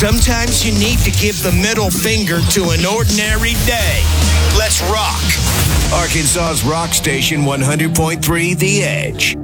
Sometimes you need to give the middle finger to an ordinary day. Let's rock. Arkansas's rock station 100.3 The Edge.